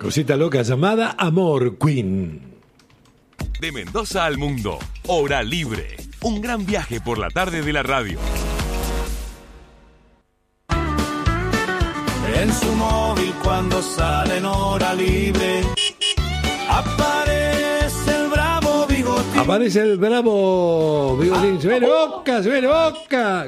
cosita loca llamada Amor Queen. De Mendoza al mundo, Hora Libre. Un gran viaje por la tarde de la radio. En su móvil cuando sale en Hora Libre aparece el bravo Bigotín. Aparece el bravo Bigotín. Se viene Boca.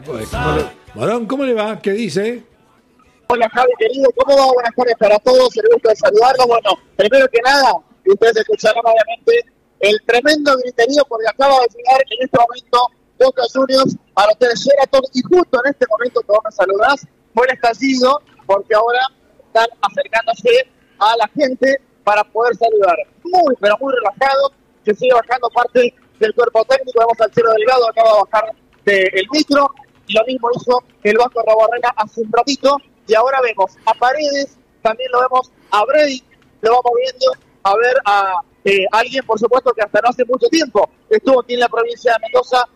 Morón, ¿cómo le va? ¿Qué dice? Hola Javi querido, ¿cómo va? Buenas tardes para todos, el gusto de saludarlos. Bueno, primero que nada, ustedes escucharán obviamente el tremendo griterío porque acaba de llegar en este momento Boca Juniors al Hotel Sheraton y justo en este momento que vos me saludás fue el estallido porque ahora están acercándose a la gente para poder saludar. Muy, pero muy relajado, que sigue bajando parte del cuerpo técnico. Vemos al Cielo Delgado, acaba de bajar del micro, y lo mismo hizo el Vasco Rabarrena hace un ratito, y ahora vemos a Paredes, también lo vemos a Brady, lo vamos viendo a ver a alguien, por supuesto, que hasta no hace mucho tiempo estuvo aquí en la provincia de Mendoza,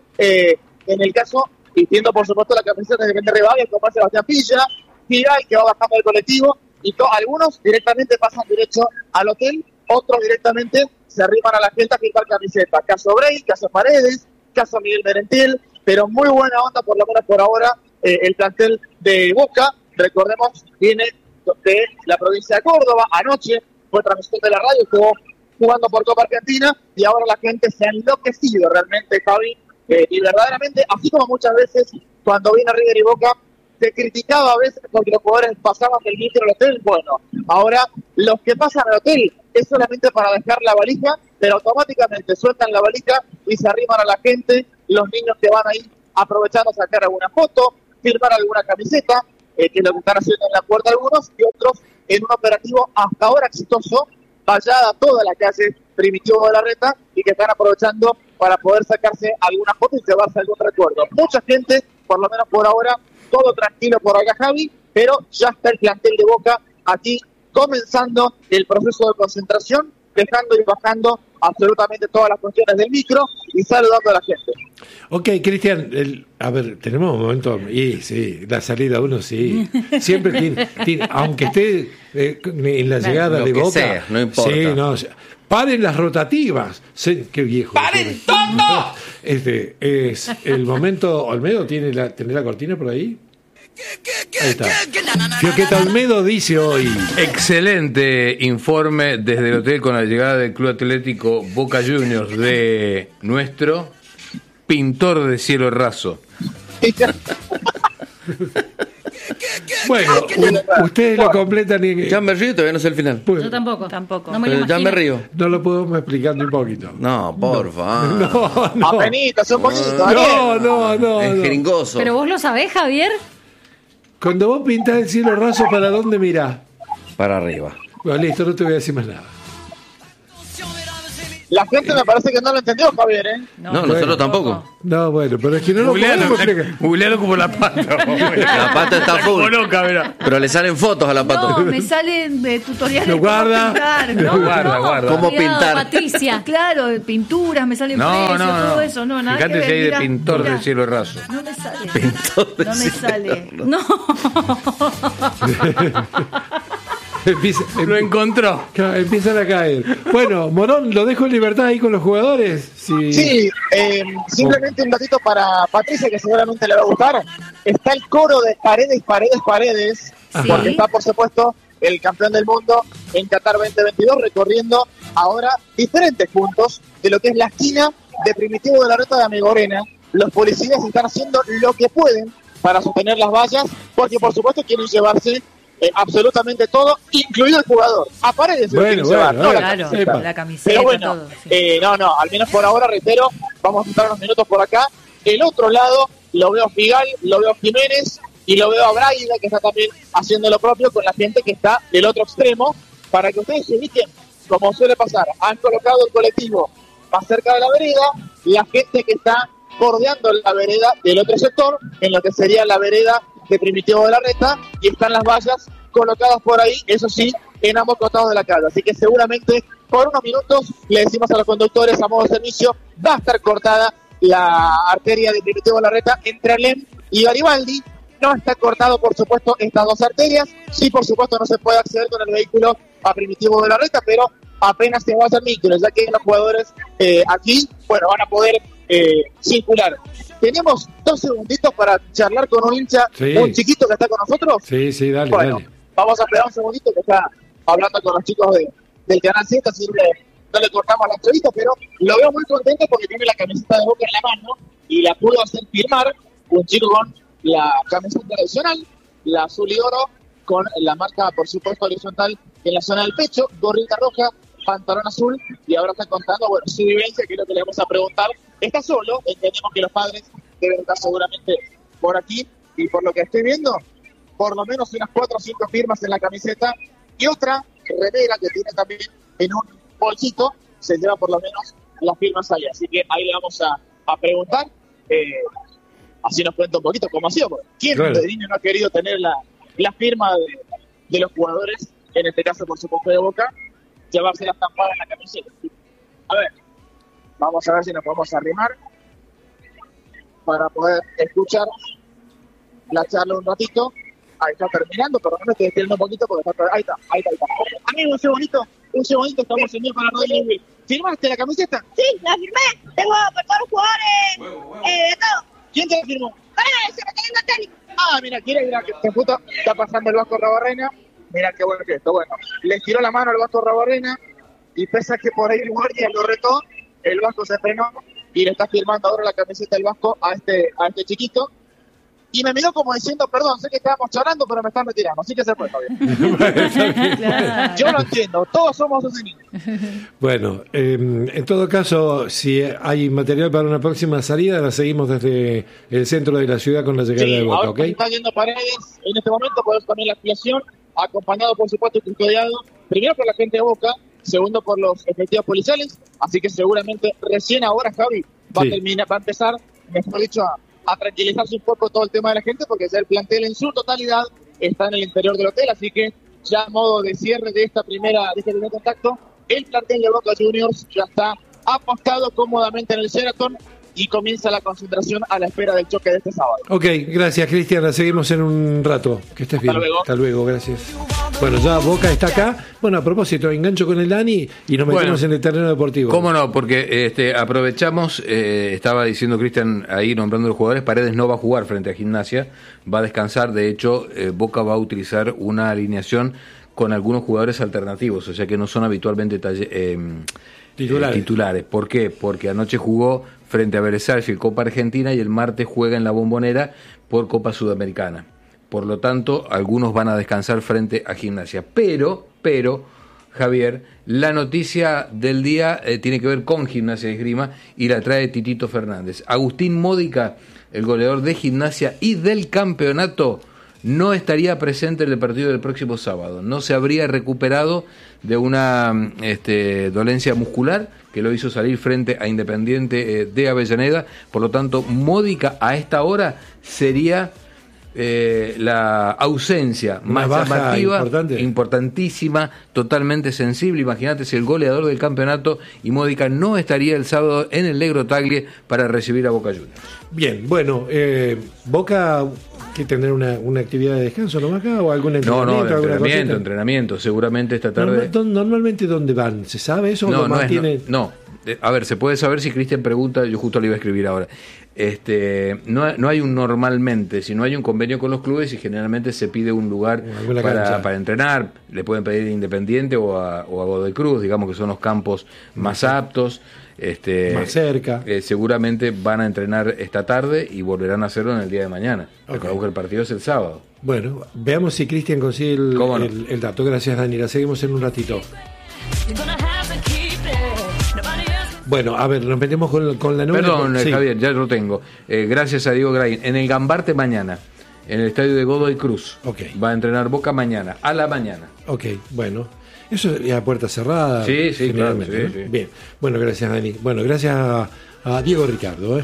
en el caso, vistiendo por supuesto la camiseta de Independiente Rivadavia, como es Sebastián Pilla, Giral, que va bajando del colectivo, y algunos directamente pasan derecho al hotel, otros directamente se arriman a la gente a firmar camiseta. Caso Brady, caso Paredes, caso Miguel Merentiel, pero muy buena onda, por lo menos por ahora, el plantel de Boca. Recordemos, viene de la provincia de Córdoba, anoche fue transmisión de la radio, estuvo jugando por Copa Argentina, y ahora la gente se ha enloquecido realmente, Javi, y verdaderamente, así como muchas veces cuando vino River y Boca, se criticaba a veces porque los jugadores pasaban del micro al hotel. Bueno, ahora los que pasan al hotel es solamente para dejar la valija, pero automáticamente sueltan la valija y se arriman a la gente, los niños que van ahí aprovechando a sacar alguna foto, firmar alguna camiseta, que es lo que están haciendo en la puerta algunos, y otros en un operativo hasta ahora exitoso, vallada toda la calle Primitivo de la Reta, y que están aprovechando para poder sacarse alguna foto y llevarse algún recuerdo. Mucha gente, por lo menos por ahora, todo tranquilo por acá, Javi, pero ya está el plantel de Boca aquí comenzando el proceso de concentración, dejando y bajando absolutamente todas las cuestiones del micro y saludando a la gente. Ok, Cristian, a ver, tenemos un momento, y sí, la salida uno sí, siempre tiene aunque esté en la llegada de Boca, sea, no importa. Sí, no, paren las rotativas, qué viejo. ¡Paren todo! Es el momento. Olmedo tiene la cortina por ahí. Ahí está. Fioqueta Olmedo dice hoy: excelente informe desde el hotel con la llegada del Club Atlético Boca Juniors de nuestro pintor de cielo raso. Bueno, ustedes lo completan y... Ya me río, todavía no sé el final. Pues, Yo tampoco. No me lo Pero ya me imagino. río. no lo podemos explicar ni un poquito. No, por favor. No. Apenitas, un poquito. No. Es jeringoso. Pero vos lo sabés, Javier. Cuando vos pintás el cielo raso, ¿para dónde mirás? Para arriba. Bueno, listo, no te voy a decir más nada. La gente me parece que no lo entendió, Javier, ¿eh? No, nosotros tampoco. No, bueno, pero es que no lo podemos explicar. Googlealo como la pata. La pata está full. Pero le salen fotos a la pata. No, me salen tutoriales Lo de cómo guarda. pintar. Lo guarda. ¿Cómo Cuidado, pintar? Patricia. Claro, de pinturas, me salen precios, todo eso. No, nada Fíjate que si ver. hay de Mira, pintor mira. de cielo raso. No me sale. Pintor de No me cielo sale. No. Lo encontró. Empiezan a caer. Bueno, Morón, lo dejo en libertad ahí con los jugadores. Sí, simplemente un datito para Patricia, que seguramente le va a gustar. Está el coro de Paredes, porque está, por supuesto, el campeón del mundo en Qatar 2022, recorriendo ahora diferentes puntos de lo que es la esquina de Primitivo de la Reta de Amigorena. Los policías están haciendo lo que pueden para sostener las vallas, porque, por supuesto, quieren llevarse absolutamente todo, incluido el jugador. A Paredes lo quieren llevar, no la Claro, camiseta. la camiseta, Pero bueno, todo. Sí. al menos por ahora, reitero, vamos a estar unos minutos por acá. El otro lado lo veo a Figal, lo veo a Jiménez y lo veo a Braida, que está también haciendo lo propio con la gente que está del otro extremo, para que ustedes se ubiquen, como suele pasar. Han colocado el colectivo más cerca de la vereda, la gente que está bordeando la vereda del otro sector, en lo que sería la vereda de Primitivo de la Reta, y están las vallas colocadas por ahí, eso sí, en ambos costados de la calle. Así que seguramente por unos minutos le decimos a los conductores a modo de servicio, va a estar cortada la arteria de Primitivo de la Reta entre Alem y Garibaldi, No está cortado, por supuesto, estas dos arterias. Sí, por supuesto, no se puede acceder con el vehículo a Primitivo de la Reta, pero apenas se va a hacer micro, ya que los jugadores aquí, bueno, van a poder circular. Tenemos 2 segunditos para charlar con un hincha, un chiquito que está con nosotros. Sí, dale, bueno, dale. Vamos a esperar un segundito que está hablando con los chicos del Canal 7, así no le cortamos la entrevista, pero lo veo muy contento porque tiene la camiseta de Boca en la mano y la pudo hacer firmar un chico con la camiseta tradicional, la azul y oro, con la marca, por supuesto, horizontal en la zona del pecho, gorrita roja, pantalón azul, y ahora está contando, bueno, su vivencia, que es lo que le vamos a preguntar. Está solo, entendemos que los padres deben estar seguramente por aquí, y por lo que estoy viendo, por lo menos unas 4 o 5 firmas en la camiseta, y otra remera que tiene también en un bolsito, se lleva por lo menos las firmas ahí, así que ahí le vamos a preguntar, así nos cuenta un poquito cómo ha sido, porque ¿quién de niño no ha querido tener la firma de los jugadores, en este caso por supuesto de Boca, llevarse la estampada en la camiseta? A ver, vamos a ver si nos podemos arrimar para poder escuchar la charla un ratito. Ahí está terminando, pero no me estoy estirando un poquito porque ahí está. Amigo, un segundito, estamos en vivo para Radio Libre. ¿Firmaste la camiseta? Sí, la firmé. Tengo por todos los jugadores de todo. ¿Quién te la firmó? El secretario técnico. Mira, que justo está pasando el Vasco Rabarrena. Mira qué bueno que esto. Bueno, le tiró la mano al Vasco Rabarrena y pese a que por ahí el guardia lo retó, el Vasco se frenó y le está firmando ahora la camiseta del Vasco a este chiquito. Y me miró como diciendo, perdón, sé que estábamos charlando, pero me están retirando, así que se fue, Fabián. Claro. Yo lo entiendo, todos somos sus niños. Bueno, en todo caso, si hay material para una próxima salida, la seguimos desde el centro de la ciudad con la llegada de Boca, ¿ok? Está yendo Paredes en este momento, por eso también la ampliación, acompañado por supuesto y custodiado, primero por la gente de Boca, segundo por los efectivos policiales, así que seguramente recién ahora, Javi, va a empezar, mejor dicho, a tranquilizarse un poco todo el tema de la gente, porque ya el plantel en su totalidad está en el interior del hotel, así que ya a modo de cierre de este primer contacto, el plantel de Boca Juniors ya está apostado cómodamente en el Sheraton y comienza la concentración a la espera del choque de este sábado. Ok, gracias Cristian, la seguimos en un rato. Que estés bien. Hasta luego, gracias. Bueno, ya Boca está acá. Bueno, a propósito, engancho con el Dani y nos metemos en el terreno deportivo. ¿Cómo no? Porque aprovechamos, estaba diciendo Cristian ahí nombrando los jugadores, Paredes no va a jugar frente a Gimnasia, va a descansar, de hecho Boca va a utilizar una alineación con algunos jugadores alternativos, o sea que no son habitualmente titulares. ¿Por qué? Porque anoche jugó frente a Vélez Sarsfield Copa Argentina y el martes juega en la Bombonera por Copa Sudamericana. Por lo tanto, algunos van a descansar frente a Gimnasia. Pero, Javier, la noticia del día tiene que ver con Gimnasia y Esgrima y la trae Titito Fernández. Agustín Módica, el goleador de Gimnasia y del campeonato, no estaría presente en el partido del próximo sábado. No se habría recuperado de una dolencia muscular que lo hizo salir frente a Independiente de Avellaneda. Por lo tanto, Módica a esta hora sería la ausencia más llamativa, importantísima, totalmente sensible. Imagínate si el goleador del campeonato y Módica no estaría el sábado en el Negro Taglie para recibir a Boca Juniors. Bien, bueno, Boca que tendrá una actividad de descanso nomás acá o algún entrenamiento. Entrenamiento, seguramente esta tarde. Normalmente ¿dónde van? ¿Se sabe eso? No. A ver, se puede saber si Cristian pregunta, yo justo le iba a escribir ahora. No hay un normalmente, sino hay un convenio con los clubes y generalmente se pide un lugar para entrenar. Le pueden pedir a Independiente o a Godoy Cruz, digamos que son los campos más aptos. Más cerca. Seguramente van a entrenar esta tarde y volverán a hacerlo en el día de mañana. Okay. El partido es el sábado. Bueno, veamos si Cristian consigue el dato. Gracias, Dani. La seguimos en un ratito. Bueno, a ver, nos metemos con la nube. Perdón, Javier, ya lo tengo. Gracias a Diego Grain. En el Gambarte mañana, en el estadio de Godoy Cruz. Va a entrenar Boca mañana, a la mañana. Ok, bueno. Eso es a puerta cerrada. Sí, claro. Sí. Bien. Bueno, gracias, Dani. Bueno, gracias a Diego Ricardo.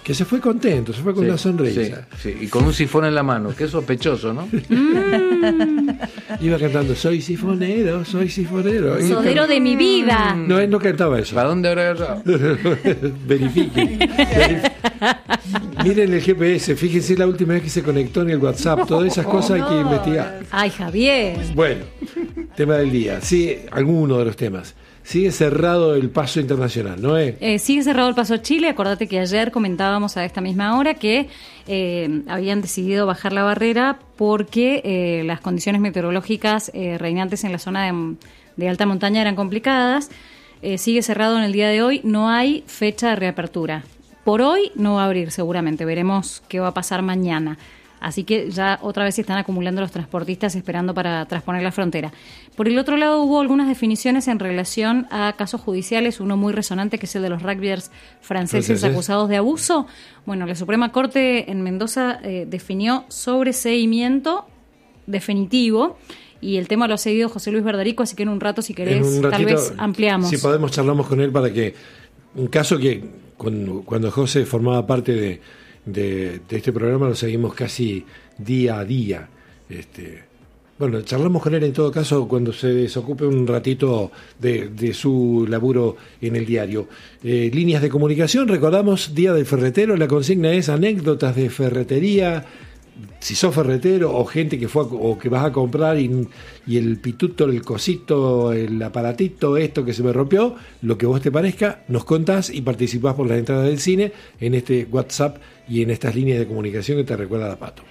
Que se fue contento, se fue con una sonrisa. Sí, y con un sifón en la mano, que es sospechoso, ¿no? Iba cantando, soy sifonero. Sodero de mi vida. No, él no cantaba eso. ¿Para dónde habrá agarrado? Verifiquen. Miren el GPS, fíjense la última vez que se conectó en el WhatsApp, todas esas cosas hay que investigar. Ay, Javier. Bueno, tema del día. Sí, alguno de los temas. Sigue cerrado el paso internacional, ¿no es? Sigue cerrado el paso Chile. Acordate que ayer comentábamos a esta misma hora que habían decidido bajar la barrera porque las condiciones meteorológicas reinantes en la zona de alta montaña eran complicadas. Sigue cerrado en el día de hoy. No hay fecha de reapertura. Por hoy no va a abrir seguramente. Veremos qué va a pasar mañana. Así que ya otra vez se están acumulando los transportistas esperando para trasponer la frontera. Por el otro lado, hubo algunas definiciones en relación a casos judiciales, uno muy resonante que es el de los rugbyers franceses acusados de abuso. Bueno, la Suprema Corte en Mendoza definió sobreseimiento definitivo y el tema lo ha seguido José Luis Verdarico, así que en un rato, si querés, tal vez ampliamos. Si podemos, charlamos con él para que un caso que cuando José formaba parte de este programa lo seguimos casi día a día. Bueno, charlamos con él en todo caso cuando se desocupe un ratito de su laburo en el diario. Líneas de comunicación, recordamos, Día del Ferretero, la consigna es anécdotas de ferretería, si sos ferretero o gente que fue o que vas a comprar y el pituto, el cosito, el aparatito, esto que se me rompió, lo que vos te parezca, nos contás y participás por las entradas del cine en este WhatsApp y en estas líneas de comunicación que te recuerda la Pato.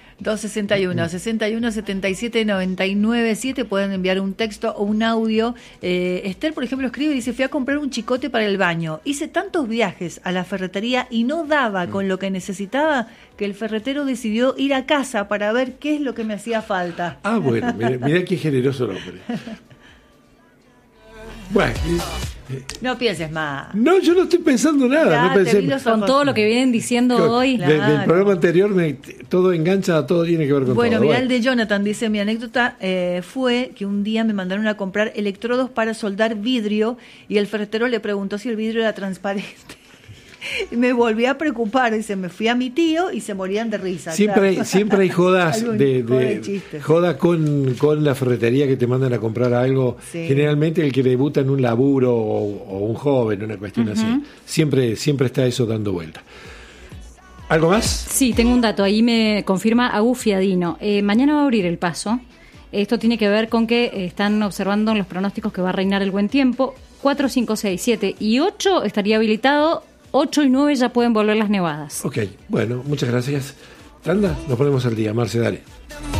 261-61-77-99-7, pueden enviar un texto o un audio. Esther, por ejemplo, escribe y dice: fui a comprar un chicote para el baño, hice tantos viajes a la ferretería y no daba con lo que necesitaba que el ferretero decidió ir a casa para ver qué es lo que me hacía falta. Ah, bueno, mirá qué generoso el hombre. Bueno, no pienses más. No, yo no estoy pensando nada. No pensé, con todo lo que vienen diciendo hoy. Del programa anterior, todo engancha, todo tiene que ver con bueno, todo. Mirá, el de Jonathan dice: mi anécdota fue que un día me mandaron a comprar electrodos para soldar vidrio y el ferretero le preguntó si el vidrio era transparente. Y me volví a preocupar, dice, me fui a mi tío y se morían de risa. Siempre hay jodas joda con la ferretería que te mandan a comprar algo. Sí. Generalmente el que debuta en un laburo o un joven, una cuestión así. Siempre está eso dando vuelta. ¿Algo más? Sí, tengo un dato. Ahí me confirma Agus Fiadino. Mañana va a abrir el paso. Esto tiene que ver con que están observando en los pronósticos que va a reinar el buen tiempo. 4, 5, 6, 7 y 8 estaría habilitado. 8 y 9 ya pueden volver las nevadas. Ok, bueno, muchas gracias. Tanda, nos ponemos al día. Marce, dale.